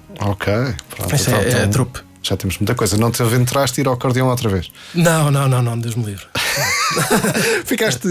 Ok, pronto. Isso é a trupe. Já temos muita coisa. Não te aventuraste a ir ao acordeão outra vez? Não, Deus me livre. Ficaste.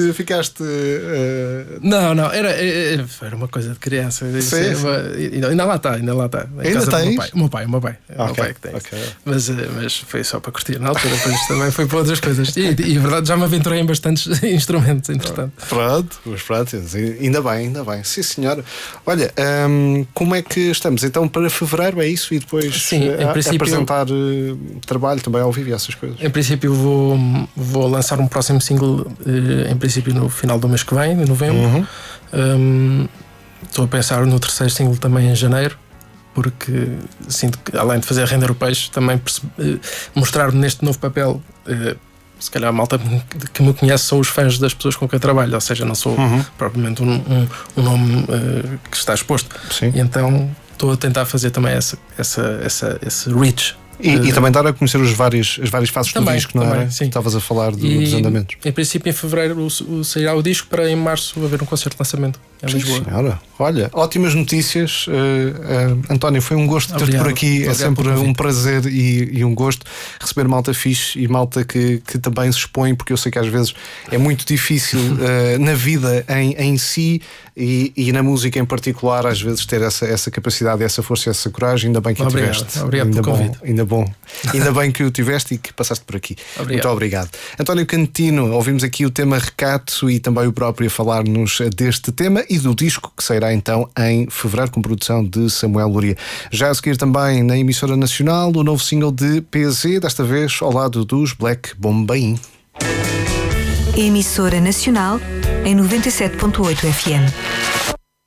Não, era uma coisa de criança. Ainda lá está. Ainda tens? O meu pai que tem. Okay. Mas foi só para curtir na altura, depois também foi para outras coisas. E a verdade, já me aventurei em bastantes instrumentos, entretanto. Pronto, ainda bem. Sim, senhora. Olha, como é que estamos? Então, para fevereiro é isso? E depois apresentar trabalho também ao vivo e essas coisas? Em princípio vou lançar um próximo single, em princípio no final do mês que vem, em novembro. Estou a pensar no terceiro single também em janeiro, porque sinto que, além de fazer render o peixe, também mostrar-me neste novo papel. Se calhar a malta que me conhece são os fãs das pessoas com quem eu trabalho, ou seja, não sou propriamente um nome que está exposto. Sim. E então estou a tentar fazer também esse reach. E também dar a conhecer as várias fases do disco, não era? Sim. Estavas a falar dos andamentos. Em princípio, em fevereiro sairá o disco, para em março haver um concerto de lançamento em Lisboa. Senhora. Olha, ótimas notícias. António, foi um gosto ter-te por aqui. Obrigado, é sempre um prazer e um gosto receber malta fixe e malta que também se expõe, porque eu sei que às vezes é muito difícil na vida em si e na música em particular, às vezes ter essa capacidade, essa força e essa coragem. Ainda bem que o tiveste. Obrigado pelo convite. Ainda bem que o tiveste e que passaste por aqui. Muito obrigado. António Cantino, ouvimos aqui o tema Recato e também o próprio a falar-nos deste tema e do disco que sairá então em fevereiro, com produção de Samuel Luria. Já a seguir também na emissora nacional o novo single de PZ, desta vez ao lado dos Black Bombaim. Emissora nacional em 97.8 FM.